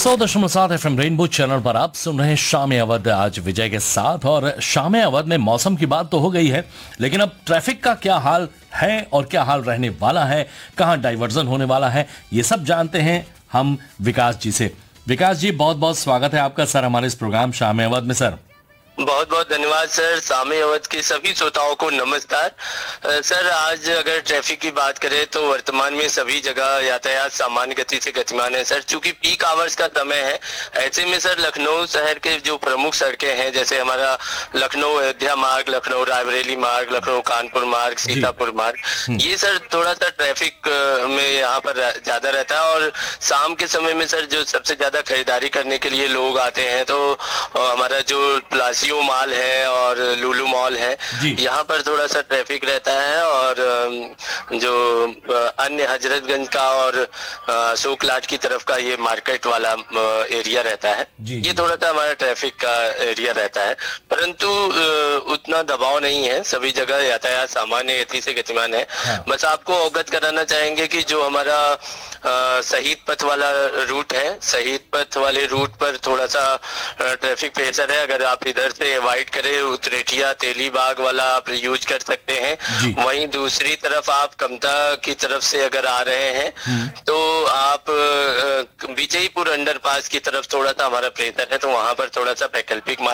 100.7 FM rainbow channel पर आप सुन रहे हैं शाम अवध आज विजय के साथ। और शाम अवध में मौसम की बात तो हो गई है, लेकिन अब ट्रैफिक का क्या हाल है और क्या हाल रहने वाला है, कहां डाइवर्जन होने वाला है, ये सब जानते हैं हम विकास जी से। विकास जी, बहुत बहुत स्वागत है आपका सर हमारे इस प्रोग्राम शाम अवध में। सर बहुत बहुत धन्यवाद सर। सामे अवध के सभी श्रोताओं को नमस्कार। सर, आज अगर ट्रैफिक की बात करें तो वर्तमान में सभी जगह यातायात सामान्य गति से गतिमान है सर। चूंकि पीक आवर्स का समय है, ऐसे में सर लखनऊ शहर के जो प्रमुख सड़कें हैं, जैसे हमारा लखनऊ अयोध्या मार्ग, लखनऊ रायबरेली मार्ग, लखनऊ कानपुर मार्ग, सीतापुर मार्ग, ये सर थोड़ा सा ट्रैफिक में यहाँ पर ज्यादा रहता है। और शाम के समय में सर जो सबसे ज्यादा खरीदारी करने के लिए लोग आते हैं, तो हमारा जो प्लासियो मॉल है और लुलु मॉल है, यहाँ पर थोड़ा सा ट्रैफिक रहता है। और जो अन्य हजरतगंज का और अशोक लाट की तरफ का ये मार्केट वाला एरिया रहता है, ये थोड़ा सा हमारा ट्रैफिक का एरिया रहता है। परंतु उतना दबाव नहीं है, सभी जगह यातायात सामान्य गति से गतिमान है। बस आपको अवगत कराना चाहेंगे कि जो हमारा शहीद पथ वाला रूट है, शहीद पथ वाले रूट पर थोड़ा सा ट्रैफिक प्रेशर है। अगर आप इधर से अवॉइड करें, उतरेठिया तेलीबाग वाला आप यूज कर सकते हैं। वहीं दूसरी तरफ आप कमता की तरफ से अगर आ रहे हैं तो आप विजयपुर अंडरपास की तरफ थोड़ा सा हमारा प्रेशर है, तो वहां पर थोड़ा सा वैकल्पिक मार्ग